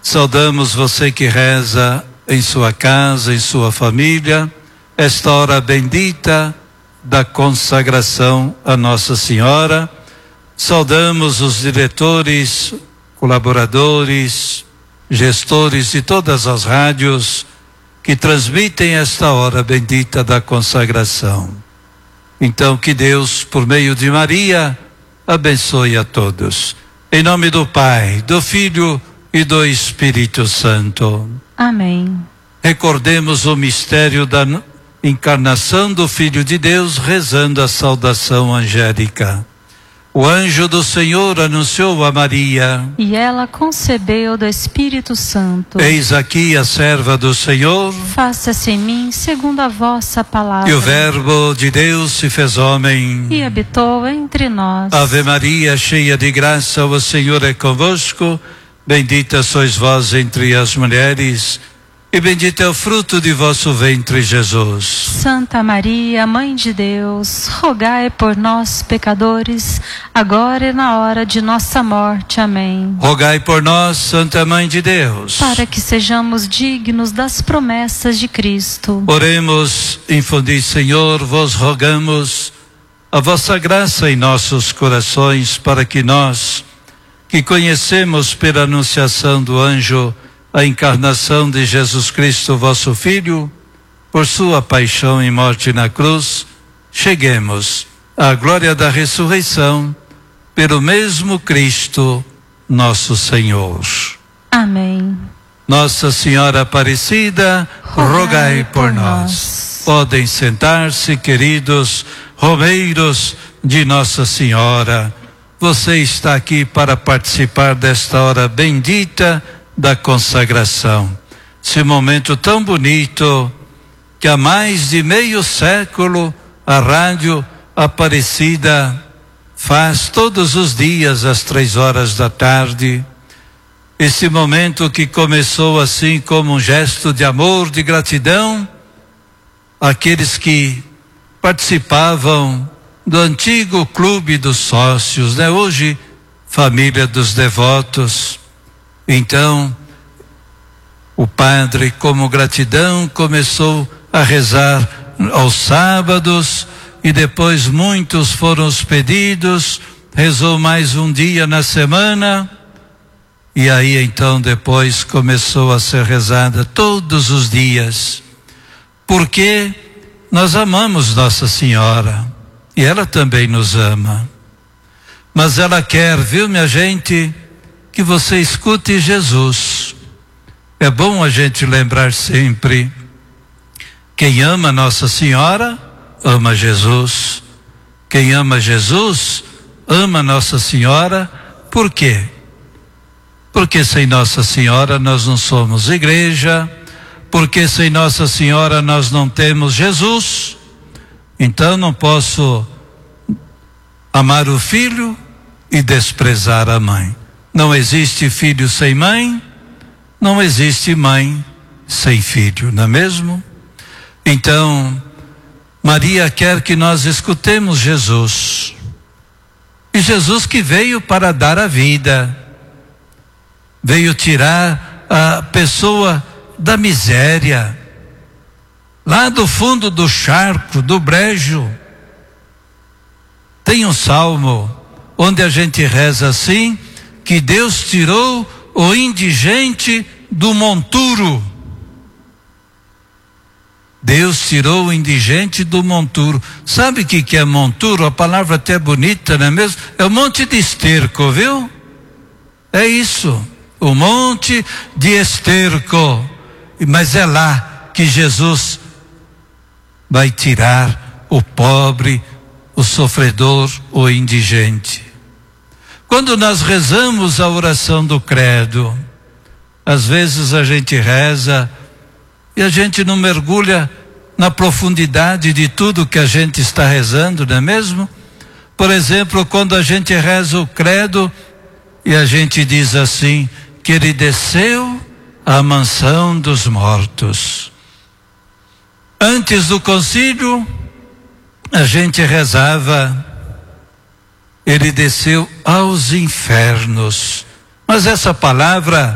Saudamos você que reza em sua casa, em sua família, esta hora bendita da consagração a Nossa Senhora. Saudamos os diretores, colaboradores, gestores de todas as rádios que transmitem esta hora bendita da consagração. Então, que Deus, por meio de Maria, abençoe a todos. Em nome do Pai, do Filho e do Espírito Santo. Amém. Recordemos o mistério da encarnação do Filho de Deus, rezando a saudação angélica. O anjo do Senhor anunciou a Maria. E ela concebeu do Espírito Santo. Eis aqui a serva do Senhor. Faça-se em mim segundo a vossa palavra. E o Verbo de Deus se fez homem. E habitou entre nós. Ave Maria, cheia de graça, o Senhor é convosco. Bendita sois vós entre as mulheres, e bendito é o fruto de vosso ventre, Jesus. Santa Maria, Mãe de Deus, rogai por nós, pecadores, agora e na hora de nossa morte. Amém. Rogai por nós, Santa Mãe de Deus, para que sejamos dignos das promessas de Cristo. Oremos, infundi, Senhor, vos rogamos a vossa graça em nossos corações, para que nós, que conhecemos pela anunciação do anjo a encarnação de Jesus Cristo, vosso Filho, por sua paixão e morte na cruz, cheguemos à glória da ressurreição, pelo mesmo Cristo, nosso Senhor. Amém. Nossa Senhora Aparecida, rogai por nós. Podem sentar-se, queridos romeiros de Nossa Senhora. Você está aqui para participar desta hora bendita da consagração. Esse momento tão bonito que há mais de meio século a Rádio Aparecida faz todos os dias às 3 da tarde. Esse momento que começou assim como um gesto de amor, de gratidão àqueles que participavam do antigo clube dos sócios, né? Hoje, família dos devotos. Então, o padre, como gratidão, começou a rezar aos sábados, e depois muitos foram os pedidos, rezou mais um dia na semana, e aí então depois começou a ser rezada todos os dias, porque nós amamos Nossa Senhora, e ela também nos ama. Mas ela quer, viu, minha gente, que você escute Jesus. É bom a gente lembrar sempre: quem ama Nossa Senhora, ama Jesus. Quem ama Jesus, ama Nossa Senhora. Por quê? Porque sem Nossa Senhora nós não somos igreja, porque sem Nossa Senhora nós não temos Jesus. Então não posso amar o filho e desprezar a mãe. Não existe filho sem mãe, não existe mãe sem filho, não é mesmo? Então, Maria quer que nós escutemos Jesus. E Jesus que veio para dar a vida, veio tirar a pessoa da miséria, lá do fundo do charco, do brejo. Tem um salmo onde a gente reza assim: que Deus tirou o indigente do monturo. Deus tirou o indigente do monturo. Sabe o que é monturo? A palavra até é bonita, não é mesmo? É um monte de esterco, viu? É isso, o monte de esterco. Mas é lá que Jesus vai tirar o pobre, o sofredor, o indigente. Quando nós rezamos a oração do credo, às vezes a gente reza e a gente não mergulha na profundidade de tudo que a gente está rezando, não é mesmo? Por exemplo, quando a gente reza o credo e a gente diz assim, que ele desceu à mansão dos mortos. Antes do concílio, a gente rezava, ele desceu aos infernos. Mas essa palavra